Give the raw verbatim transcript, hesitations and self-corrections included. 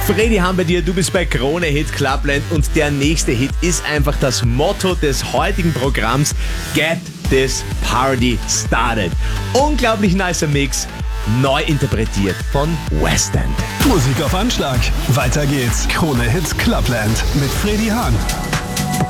Freddy haben bei dir, du bist bei Krone Hit Clubland und der nächste Hit ist einfach das Motto des heutigen Programms: Get this party started. Unglaublich nicer Mix, neu interpretiert von West End. Musik auf Anschlag. Weiter geht's. Krone Hit Clubland mit Freddy Hahn.